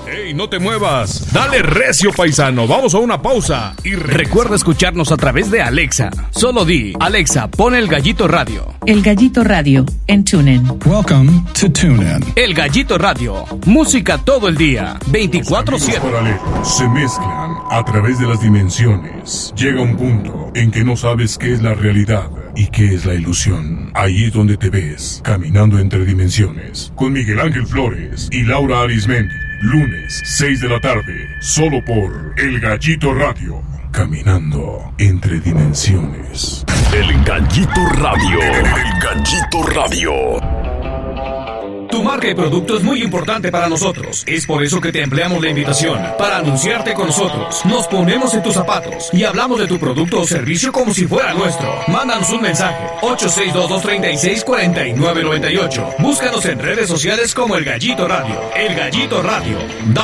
¡Ey, no te muevas! Dale recio, paisano. Vamos a una pausa y recuerda escucharnos a través de Alexa. Solo di, Alexa, pon El Gallito Radio. El Gallito Radio en TuneIn. Welcome to TuneIn. El Gallito Radio. Música todo el día. 24/7. Los paralelos se mezclan a través de las dimensiones. Llega un punto en que no sabes qué es la realidad y qué es la ilusión. Ahí es donde te ves, caminando entre dimensiones. Con Miguel Ángel Flores y Laura Arismendi. Lunes, 6 de la tarde, solo por El Gallito Radio. Caminando entre dimensiones. El Gallito Radio. El Gallito Radio. Tu marca y producto es muy importante para nosotros. Es por eso que te empleamos la invitación para anunciarte con nosotros. Nos ponemos en tus zapatos y hablamos de tu producto o servicio como si fuera nuestro. Mándanos un mensaje 8622364998. Búscanos en redes sociales como El Gallito Radio. El Gallito Radio.